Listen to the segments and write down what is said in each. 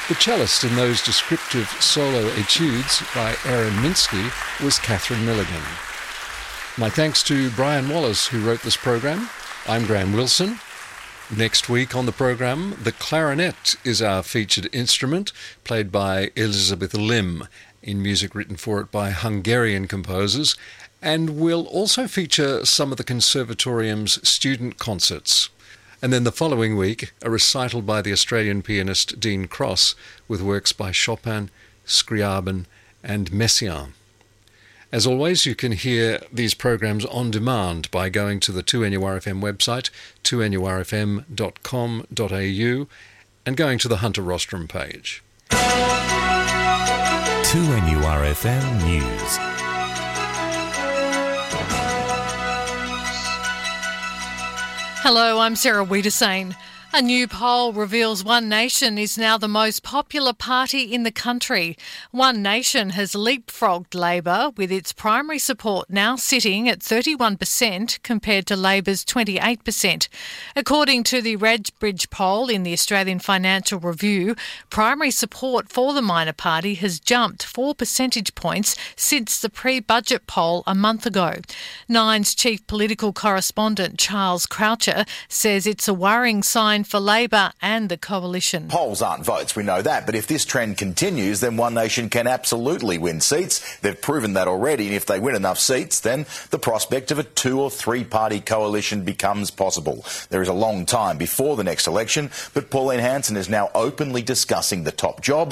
The cellist in those descriptive solo etudes by Aaron Minsky was Catherine Milligan. My thanks to Brian Wallace, who wrote this program. I'm Graham Wilson. Next week on the program, the clarinet is our featured instrument, played by Elizabeth Lim, in music written for it by Hungarian composers, and we'll also feature some of the Conservatorium's student concerts. And then the following week, a recital by the Australian pianist Dean Cross with works by Chopin, Scriabin and Messiaen. As always, you can hear these programs on demand by going to the 2NURFM website, 2NURFM.com.au, and going to the Hunter Rostrum page. 2NURFM News. Hello, I'm Sarah Wiedersane. A new poll reveals One Nation is now the most popular party in the country. One Nation has leapfrogged Labor, with its primary support now sitting at 31% compared to Labor's 28%. According to the Redbridge poll in the Australian Financial Review, primary support for the minor party has jumped 4 percentage points since the pre-budget poll a month ago. Nine's chief political correspondent Charles Croucher says it's a worrying sign for Labor and the coalition. Polls aren't votes, we know that, but if this trend continues, then One Nation can absolutely win seats. They've proven that already, and if they win enough seats, then the prospect of a 2 or 3 party coalition becomes possible. There is a long time before the next election, but Pauline Hanson is now openly discussing the top job.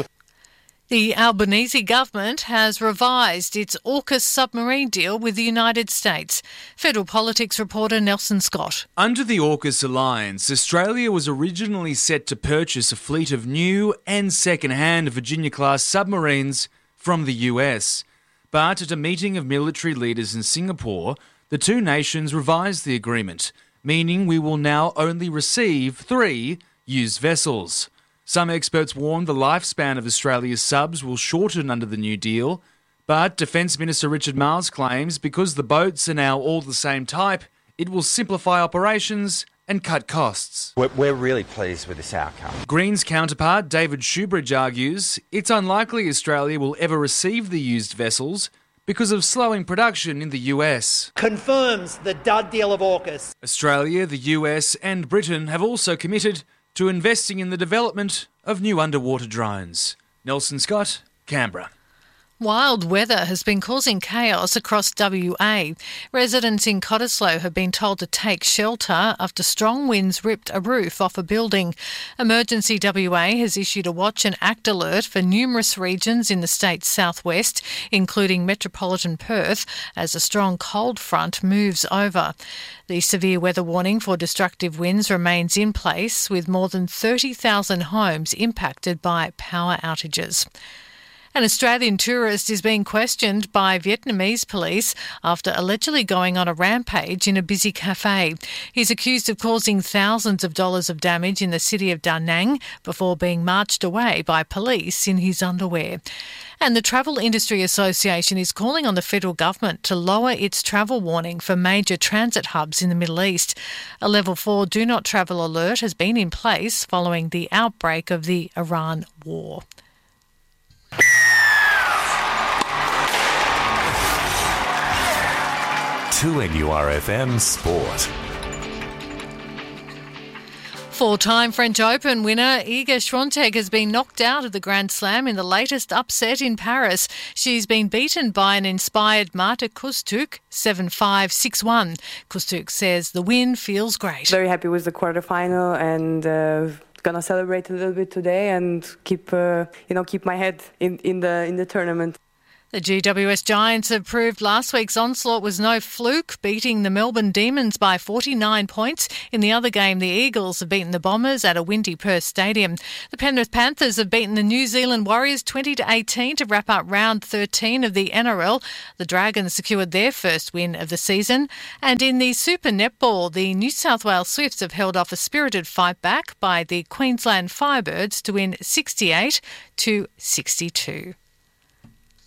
The Albanese government has revised its AUKUS submarine deal with the United States. Federal Politics reporter Nelson Scott. Under the AUKUS alliance, Australia was originally set to purchase a fleet of new and second-hand Virginia-class submarines from the US. But at a meeting of military leaders in Singapore, the two nations revised the agreement, meaning we will now only receive 3 used vessels. Some experts warn the lifespan of Australia's subs will shorten under the new deal, but Defence Minister Richard Marles claims because the boats are now all the same type, it will simplify operations and cut costs. We're really pleased with this outcome. Greens counterpart David Shoebridge argues it's unlikely Australia will ever receive the used vessels because of slowing production in the US. Confirms the dud deal of AUKUS. Australia, the US and Britain have also committed to investing in the development of new underwater drones. Nelson Scott, Canberra. Wild weather has been causing chaos across WA. Residents in Cottesloe have been told to take shelter after strong winds ripped a roof off a building. Emergency WA has issued a watch and act alert for numerous regions in the state's southwest, including metropolitan Perth, as a strong cold front moves over. The severe weather warning for destructive winds remains in place, with more than 30,000 homes impacted by power outages. An Australian tourist is being questioned by Vietnamese police after allegedly going on a rampage in a busy cafe. He's accused of causing thousands of dollars of damage in the city of Da Nang before being marched away by police in his underwear. And the Travel Industry Association is calling on the federal government to lower its travel warning for major transit hubs in the Middle East. A level 4 do not travel alert has been in place following the outbreak of the Iran war. 2NURFM Sport. Four-time French Open winner Iga Swiatek has been knocked out of the Grand Slam in the latest upset in Paris. She's been beaten by an inspired Marta Kostyuk 7-5, 6-1. Kostyuk says the win feels great. Very happy with the quarterfinal and gonna celebrate a little bit today and keep my head in the tournament. The GWS Giants have proved last week's onslaught was no fluke, beating the Melbourne Demons by 49 points. In the other game, the Eagles have beaten the Bombers at a windy Perth stadium. The Penrith Panthers have beaten the New Zealand Warriors 20-18 to wrap up round 13 of the NRL. The Dragons secured their first win of the season. And in the Super Netball, the New South Wales Swifts have held off a spirited fight back by the Queensland Firebirds to win 68-62.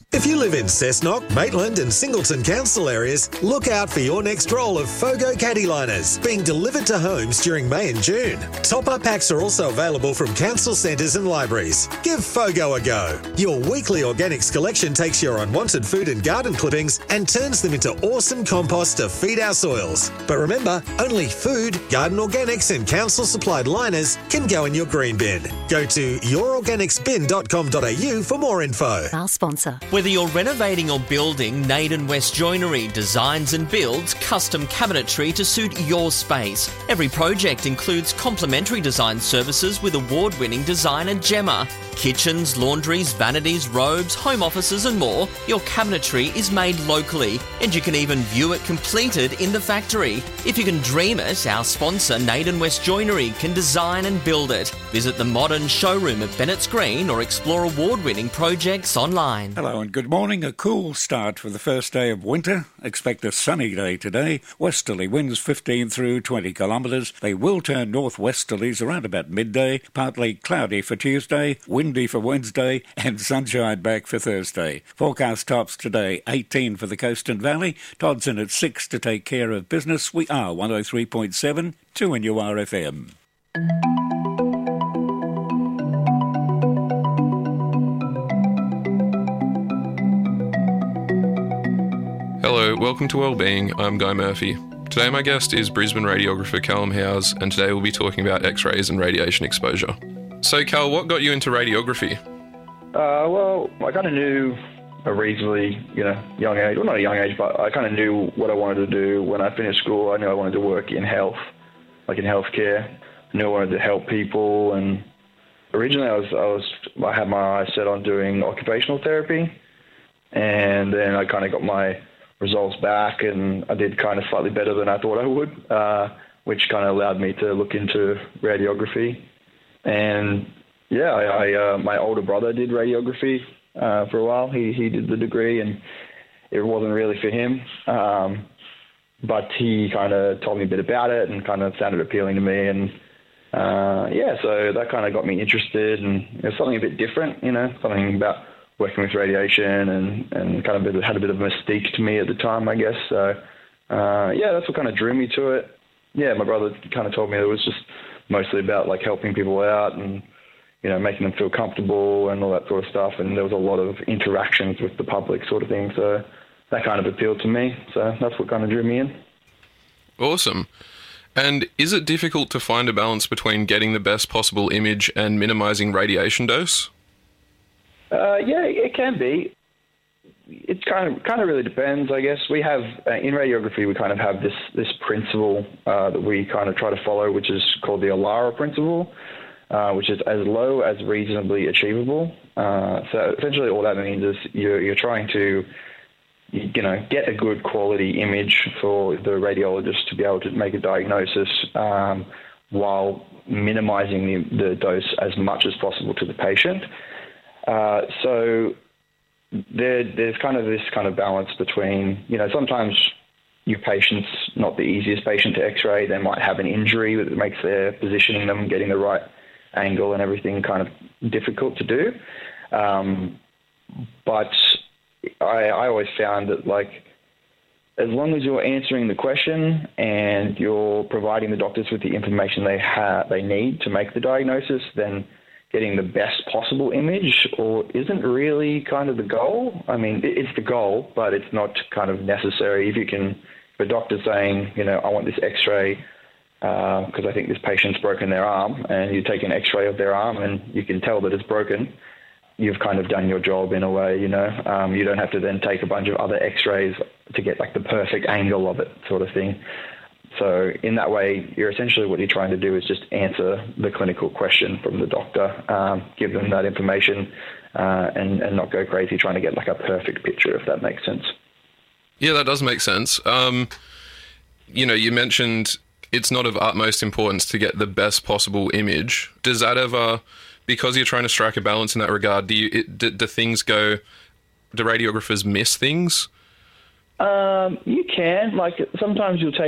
If you live in Cessnock, Maitland and Singleton council areas, look out for your next roll of Fogo caddy liners being delivered to homes during May and June. Top-up packs are also available from council centres and libraries. Give Fogo a go. Your weekly organics collection takes your unwanted food and garden clippings and turns them into awesome compost to feed our soils. But remember, only food, garden organics and council-supplied liners can go in your green bin. Go to yourorganicsbin.com.au for more info. Our sponsor. Whether you're renovating or building, Naden West Joinery designs and builds custom cabinetry to suit your space. Every project includes complimentary design services with award-winning designer Gemma. Kitchens, laundries, vanities, robes, home offices and more. Your cabinetry is made locally and you can even view it completed in the factory. If you can dream it, our sponsor Naden West Joinery can design and build it. Visit the modern showroom at Bennett's Green or explore award-winning projects online. Hello and good morning. A cool start for the first day of winter. Expect a sunny day today. Westerly winds 15 through 20 kilometres. They will turn northwesterlies around about midday. Partly cloudy for Tuesday, windy for Wednesday and sunshine back for Thursday. Forecast tops today 18 for the coast and valley. Todd's in at 6 to take care of business. We are 103.7 2NURFM. Hello, welcome to Wellbeing. I'm Guy Murphy. Today my guest is Brisbane radiographer Callum Howes, and today we'll be talking about X-rays and radiation exposure. So Cal, what got you into radiography? Well, I kind of knew a reasonably, young age, well not a young age, but I kind of knew what I wanted to do when I finished school. I knew I wanted to work in health, like in healthcare. I knew I wanted to help people, and originally I had my eyes set on doing occupational therapy, and then I kind of got my results back, and I did kind of slightly better than I thought I would, which kind of allowed me to look into radiography. And yeah, my older brother did radiography for a while. He did the degree, and it wasn't really for him. But he kind of told me a bit about it and kind of sounded appealing to me. And so that kind of got me interested, and it was something a bit different, something about working with radiation and kind of had a bit of a mystique to me at the time, I guess. So, that's what kind of drew me to it. Yeah, my brother kind of told me it was just mostly about like helping people out and, making them feel comfortable and all that sort of stuff. And there was a lot of interactions with the public sort of thing. So that kind of appealed to me. So that's what kind of drew me in. Awesome. And is it difficult to find a balance between getting the best possible image and minimising radiation dose? Yeah, it can be. It kind of really depends, I guess. We have in radiography, we kind of have this principle that we kind of try to follow, which is called the ALARA principle, which is as low as reasonably achievable. So essentially, all that means is you're trying to, get a good quality image for the radiologist to be able to make a diagnosis while minimising the dose as much as possible to the patient. So there's kind of this kind of balance between, sometimes your patient's not the easiest patient to x-ray. They might have an injury that makes their positioning them, getting the right angle and everything kind of difficult to do. But I always found that, like, as long as you're answering the question and you're providing the doctors with the information they need to make the diagnosis, then getting the best possible image isn't really kind of the goal. I mean, it's the goal, but it's not kind of necessary. If a doctor's saying, I want this x-ray because I think this patient's broken their arm, and you take an x-ray of their arm and you can tell that it's broken, you've kind of done your job in a way, You don't have to then take a bunch of other x-rays to get like the perfect angle of it sort of thing. So in that way, what you're trying to do is just answer the clinical question from the doctor, give them that information, and not go crazy trying to get like a perfect picture, if that makes sense. Yeah, that does make sense. You mentioned it's not of utmost importance to get the best possible image. Does that ever, because you're trying to strike a balance in that regard, do radiographers miss things? You can. Like, sometimes you'll take